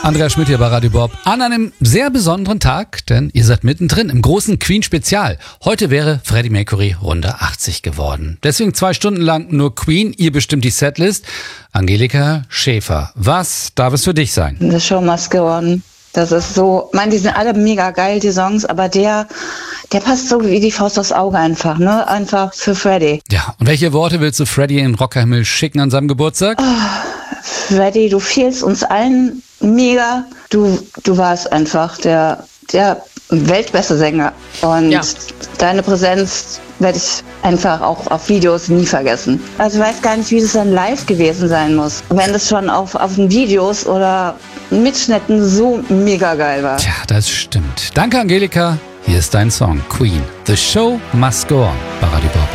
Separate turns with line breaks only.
Andreas Schmidt hier bei Radio Bob an einem sehr besonderen Tag, denn ihr seid mittendrin im großen Queen-Spezial. Heute wäre Freddie Mercury Runde 80 geworden. Deswegen 2 Stunden lang nur Queen, ihr bestimmt die Setlist. Angelika Schäfer, was darf es für dich sein?
The Show Must Go On. Das ist so, ich meine, die sind alle mega geil, die Songs, aber der passt so wie die Faust aufs Auge einfach, ne? Einfach für Freddie.
Ja, und welche Worte willst du Freddie in den Rockerhimmel schicken an seinem Geburtstag?
Freddie, du fehlst uns allen mega. Du warst einfach der weltbeste Sänger. Und deine Präsenz werde ich einfach auch auf Videos nie vergessen. Also ich weiß gar nicht, wie das dann live gewesen sein muss. Wenn das schon auf den Videos oder Mitschnitten so mega geil war.
Tja, das stimmt. Danke, Angelika. Hier ist dein Song, Queen. The Show Must Go On bei Radio Bob.